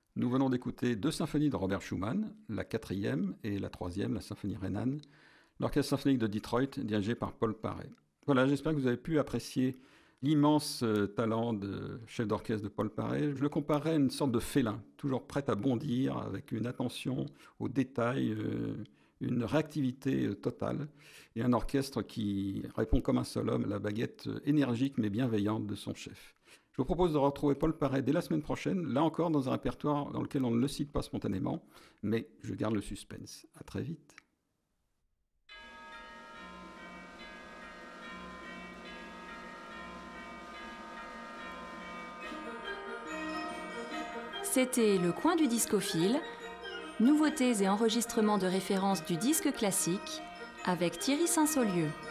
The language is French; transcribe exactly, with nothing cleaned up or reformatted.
Nous venons d'écouter deux symphonies de Robert Schumann, la quatrième et la troisième, la symphonie rhénane, l'Orchestre symphonique de Detroit dirigé par Paul Paré. Voilà, j'espère que vous avez pu apprécier l'immense euh, talent de chef d'orchestre de Paul Paré. Je le comparais à une sorte de félin, toujours prêt à bondir avec une attention aux détails, euh, une réactivité euh, totale, et un orchestre qui répond comme un seul homme à la baguette euh, énergique mais bienveillante de son chef. Je vous propose de retrouver Paul Paré dès la semaine prochaine, là encore dans un répertoire dans lequel on ne le cite pas spontanément, mais je garde le suspense. À très vite. C'était Le Coin du Discophile, nouveautés et enregistrements de référence du disque classique avec Thierry Saint-Saulieu.